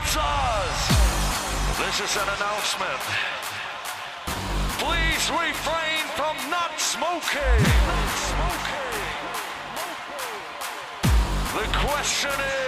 sponsors. This is an announcement. Please refrain from not smoking. The question is,